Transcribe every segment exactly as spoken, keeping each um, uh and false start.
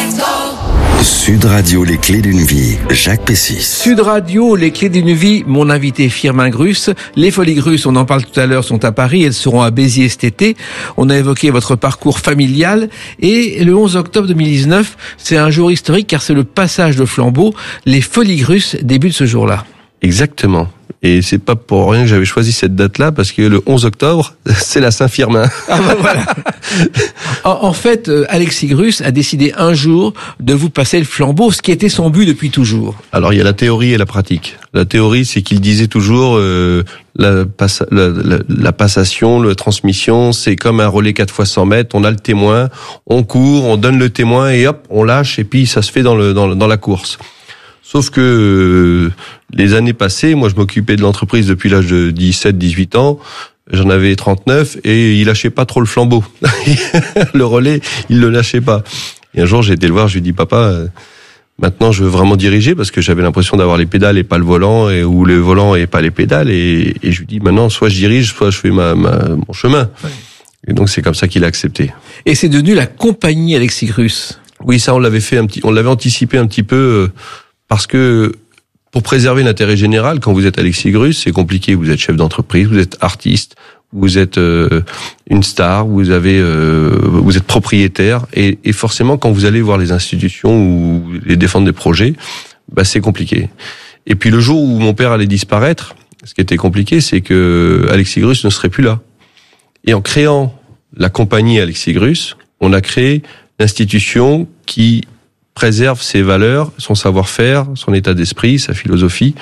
Sud Radio, les clés d'une vie, Jacques Pessis. Sud Radio, les clés d'une vie, mon invité Firmin Grus. Les Folies Grus, on en parle tout à l'heure, sont à Paris, elles seront à Béziers cet été. On a évoqué votre parcours familial et le onze octobre deux mille dix-neuf, c'est un jour historique car c'est le passage de flambeau. Les Folies Grus débutent ce jour-là. Exactement. Et c'est pas pour rien que j'avais choisi cette date-là, parce que le onze octobre, c'est la Saint-Firmin. Ah ben voilà. en, en fait, euh, Alexis Grus a décidé un jour de vous passer le flambeau, ce qui était son but depuis toujours. Alors, il y a la théorie et la pratique. La théorie, c'est qu'il disait toujours euh, la, passe, la, la, la passation, la transmission, c'est comme un relais quatre fois cent mètres. On a le témoin, on court, on donne le témoin et hop, on lâche et puis ça se fait dans, le, dans, dans la course. Sauf que euh, les années passées, moi je m'occupais de l'entreprise depuis l'âge de dix-sept dix-huit ans, j'en avais trente-neuf et il lâchait pas trop le flambeau. Le relais, il le lâchait pas. Et un jour j'ai été le voir, je lui ai dit papa, euh, maintenant je veux vraiment diriger parce que j'avais l'impression d'avoir les pédales et pas le volant, et ou le volant et pas les pédales, et, et je lui dis maintenant soit je dirige, soit je fais ma, ma mon chemin. Ouais. Et donc c'est comme ça qu'il a accepté. Et c'est devenu la compagnie Alexis Grus. Oui, ça on l'avait fait un petit, on l'avait anticipé un petit peu. Euh, Parce que pour préserver l'intérêt général, quand vous êtes Alexis Grus, c'est compliqué. Vous êtes chef d'entreprise, vous êtes artiste, vous êtes euh, une star, vous avez, euh, vous êtes propriétaire, et, et forcément, quand vous allez voir les institutions ou les défendre des projets, bah c'est compliqué. Et puis le jour où mon père allait disparaître, ce qui était compliqué, c'est que Alexis Grus ne serait plus là. Et en créant la compagnie Alexis Grus, on a créé l'institution qui préserve ses valeurs, son savoir-faire, son état d'esprit, sa philosophie,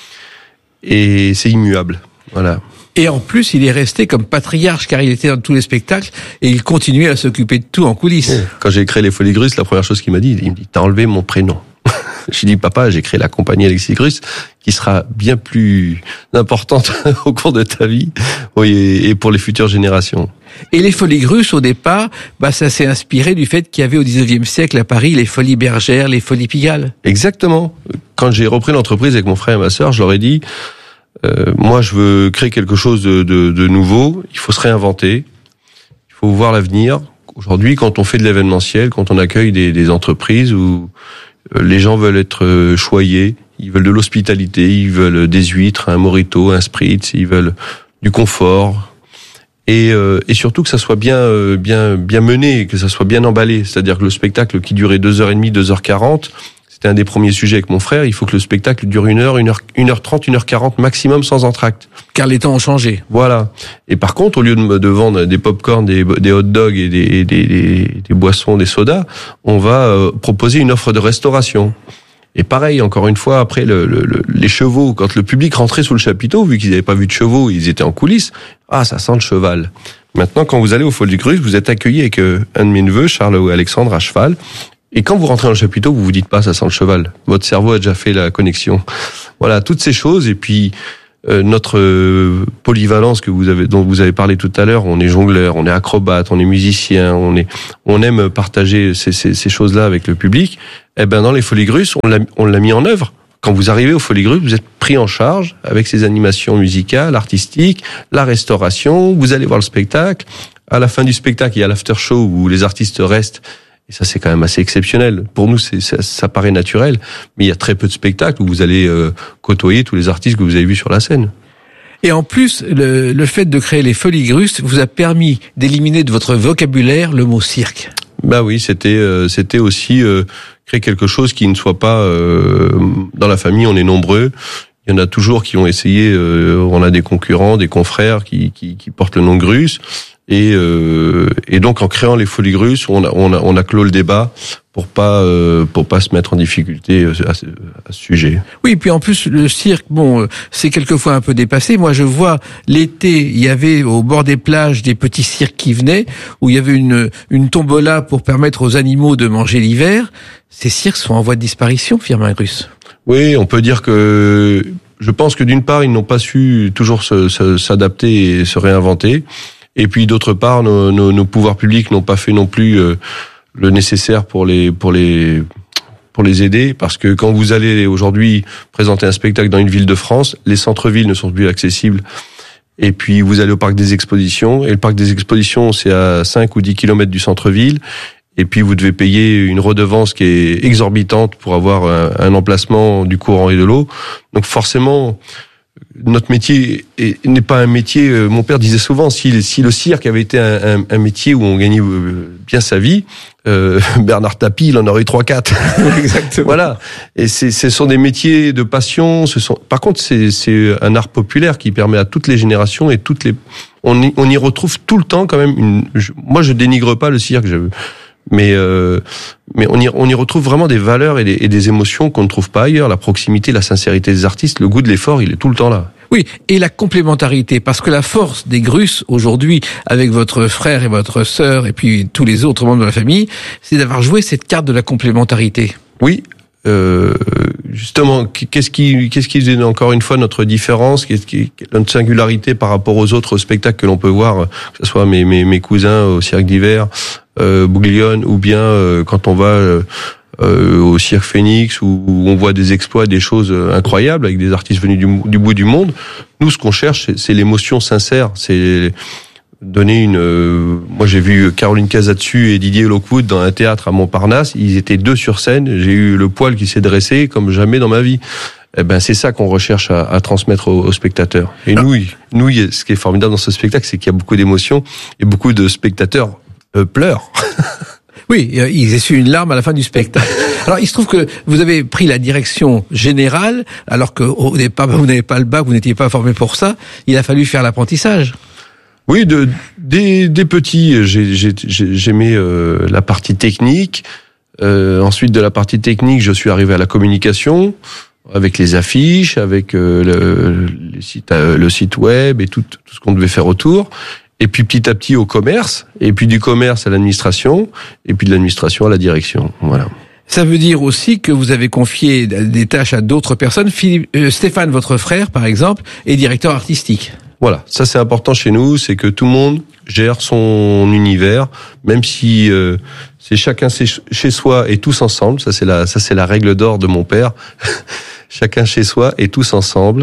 et c'est immuable. Voilà. Et en plus, il est resté comme patriarche car il était dans tous les spectacles et il continuait à s'occuper de tout en coulisses. Quand j'ai créé les Folies Grus, la première chose qu'il m'a dit, il me dit t'as enlevé mon prénom. J'ai dit papa, j'ai créé la compagnie Alexis Grus qui sera bien plus importante au cours de ta vie, oui, et pour les futures générations. Et les Folies Grus, au départ, bah ça s'est inspiré du fait qu'il y avait au dix-neuvième siècle à Paris les Folies Bergères, les Folies Pigalle. Exactement. Quand j'ai repris l'entreprise avec mon frère et ma sœur, je leur ai dit euh, moi je veux créer quelque chose de, de, de nouveau, il faut se réinventer, il faut voir l'avenir. Aujourd'hui, quand on fait de l'événementiel, quand on accueille des, des entreprises où les gens veulent être choyés, ils veulent de l'hospitalité, ils veulent des huîtres, un mojito, un spritz, ils veulent du confort, et, euh, et surtout que ça soit bien, euh, bien, bien mené, que ça soit bien emballé. C'est-à-dire que le spectacle qui durait deux heures trente, deux heures quarante, c'était un des premiers sujets avec mon frère. Il faut que le spectacle dure une heure, une heure, une heure trente, une heure quarante maximum sans entracte. Car les temps ont changé. Voilà. Et par contre, au lieu de, de vendre des pop-corn, des, des hot dogs et des, des, des, des boissons, des sodas, on va euh, proposer une offre de restauration. Et pareil, encore une fois, après le, le, le, les chevaux, quand le public rentrait sous le chapiteau, vu qu'ils n'avaient pas vu de chevaux, ils étaient en coulisses. Ah, ça sent le cheval. Maintenant, quand vous allez au Folies Grus, vous êtes accueilli avec euh, un de mes neveux, Charles ou Alexandre, à cheval. Et quand vous rentrez dans le chapiteau, vous vous dites pas ça sent le cheval. Votre cerveau a déjà fait la connexion. Voilà, toutes ces choses. Et puis euh, notre euh, polyvalence que vous avez, dont vous avez parlé tout à l'heure, on est jongleur, on est acrobate, on est musicien, on est, on aime partager ces, ces, ces choses-là avec le public. Eh ben dans les Folies Grus, on l'a, on l'a mis en œuvre. Quand vous arrivez aux Folies Grus, vous êtes pris en charge avec ces animations musicales, artistiques, la restauration. Vous allez voir le spectacle. À la fin du spectacle, il y a l'after show où les artistes restent. Et ça, c'est quand même assez exceptionnel. Pour nous, c'est, ça, ça paraît naturel, mais il y a très peu de spectacles où vous allez euh, côtoyer tous les artistes que vous avez vus sur la scène. Et en plus, le, le fait de créer les Folies Grus vous a permis d'éliminer de votre vocabulaire le mot cirque. Bah oui, c'était euh, c'était aussi euh, créer quelque chose qui ne soit pas euh, dans la famille. On est nombreux. Il y en a toujours qui ont essayé. Euh, on a des concurrents, des confrères qui qui, qui portent le nom Grus. Et, euh, et donc en créant les Folies Grus, on a, on a, on a clos le débat pour pas, euh, pour pas se mettre en difficulté à ce, à ce sujet. Oui, puis en plus le cirque, bon, c'est quelquefois un peu dépassé. Moi, je vois l'été, il y avait au bord des plages des petits cirques qui venaient, où il y avait une, une tombola pour permettre aux animaux de manger l'hiver. Ces cirques sont en voie de disparition, Firmin Grus. Oui, on peut dire que, je pense que d'une part, ils n'ont pas su toujours se, se, s'adapter et se réinventer. Et puis d'autre part, nos, nos, nos pouvoirs publics n'ont pas fait non plus euh, le nécessaire pour les pour les pour les aider, parce que quand vous allez aujourd'hui présenter un spectacle dans une ville de France, les centres-villes ne sont plus accessibles. Et puis vous allez au parc des expositions, et le parc des expositions c'est à cinq ou dix kilomètres du centre-ville. et puis vous devez payer une redevance qui est exorbitante pour avoir un, un emplacement du courant et de l'eau. Donc forcément, notre métier est, n'est pas un métier. Euh, mon père disait souvent, si, si le cirque avait été un, un, un métier où on gagnait bien sa vie, euh, Bernard Tapie, il en aurait eu trois, quatre. Exactement. Voilà. Et c'est, ce sont des métiers de passion. Ce sont. Par contre, c'est, c'est un art populaire qui permet à toutes les générations et toutes les. On y, on y retrouve tout le temps quand même. Une, je, moi, je dénigre pas le cirque. Je, Mais euh, mais on y on y retrouve vraiment des valeurs et des, et des émotions qu'on ne trouve pas ailleurs. La proximité, la sincérité des artistes, le goût de l'effort, il est tout le temps là. Oui, et la complémentarité, parce que la force des Grusses aujourd'hui, avec votre frère et votre sœur et puis tous les autres membres de la famille, c'est d'avoir joué cette carte de la complémentarité. Oui. Euh, justement, qu'est-ce qui, qu'est-ce qui est encore une fois notre différence, qu'est-ce qui, notre singularité par rapport aux autres spectacles que l'on peut voir, que ce soit mes mes, mes cousins au cirque d'hiver, euh, Bouglione, ou bien euh, quand on va euh, euh, au cirque Phoenix, où, où on voit des exploits, des choses incroyables avec des artistes venus du, du bout du monde. Nous, ce qu'on cherche, c'est, c'est l'émotion sincère, c'est donner une. Euh, moi, j'ai vu Caroline Casatsu et Didier Lockwood dans un théâtre à Montparnasse. Ils étaient deux sur scène. J'ai eu le poil qui s'est dressé comme jamais dans ma vie. Eh ben, c'est ça qu'on recherche à, à transmettre aux, aux spectateurs. Et nous, nous, ce qui est formidable dans ce spectacle, c'est qu'il y a beaucoup d'émotions et beaucoup de spectateurs euh, pleurent. Oui, ils essuient une larme à la fin du spectacle. Alors, il se trouve que vous avez pris la direction générale, alors que au départ, vous n'avez pas le bac, vous n'étiez pas formé pour ça. Il a fallu faire l'apprentissage. Oui, de, des, des petits, j'ai, j'ai, j'aimais euh, la partie technique. Euh, ensuite, de la partie technique, je suis arrivé à la communication, avec les affiches, avec euh, le, les sites, euh, le site web et tout, tout ce qu'on devait faire autour. Et puis petit à petit au commerce, et puis du commerce à l'administration, et puis de l'administration à la direction. Voilà. Ça veut dire aussi que vous avez confié des tâches à d'autres personnes. Philippe, euh, Stéphane, votre frère, par exemple, est directeur artistique. Voilà, ça c'est important chez nous, c'est que tout le monde gère son univers, même si euh, c'est chacun chez soi et tous ensemble. Ça c'est la, ça c'est la règle d'or de mon père. Chacun chez soi et tous ensemble.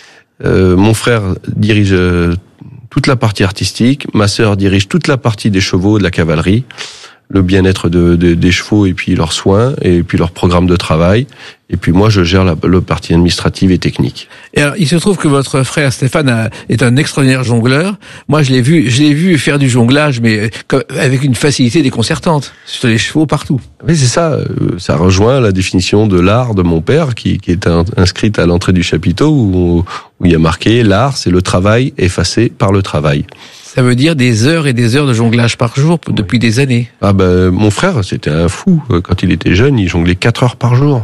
Euh, mon frère dirige euh, toute la partie artistique, ma sœur dirige toute la partie des chevaux, de la cavalerie, le bien-être de, de, des chevaux et puis leurs soins et puis leur programme de travail. Et puis moi, je gère la, la partie administrative et technique. Et alors, il se trouve que votre frère Stéphane a, est un extraordinaire jongleur. Moi, je l'ai vu, je l'ai vu faire du jonglage, mais avec une facilité déconcertante sur les chevaux partout. Oui, c'est ça. Ça rejoint la définition de l'art de mon père, qui, qui est inscrite à l'entrée du chapiteau, où, où il y a marqué l'art, c'est le travail effacé par le travail. Ça veut dire des heures et des heures de jonglage par jour depuis des années. Ah ben, mon frère, c'était un fou. Quand il était jeune, il jonglait quatre heures par jour.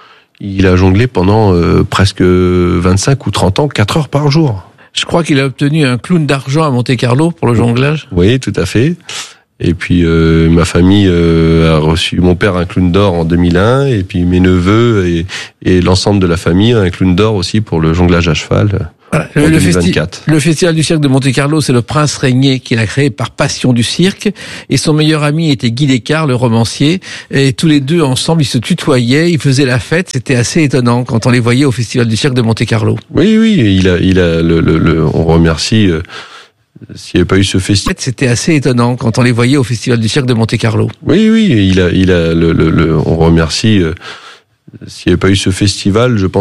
Il a jonglé pendant euh, presque vingt-cinq ou trente ans, quatre heures par jour. Je crois qu'il a obtenu un clown d'argent à Monte-Carlo pour le jonglage. Oui, tout à fait. Et puis euh, ma famille euh, a reçu, mon père un clown d'or en deux mille un, et puis mes neveux et, et l'ensemble de la famille un clown d'or aussi pour le jonglage à cheval. Voilà, le, le, festi- le Festival du cirque de Monte-Carlo, c'est le Prince Régnier qui l'a créé par passion du cirque. Et son meilleur ami était Guy Descartes, le romancier. Et tous les deux, ensemble, ils se tutoyaient, ils faisaient la fête. C'était assez étonnant quand on les voyait au Festival du cirque de Monte-Carlo. Oui, oui, il a, il a, le, le, le on remercie... Euh... S'il n'y avait pas eu ce festival, c'était assez étonnant quand on les voyait au Festival du cirque de Monte-Carlo. Oui, oui, il a, il a, le, le, le, on remercie. Euh, s'il n'y avait pas eu ce festival, je pense.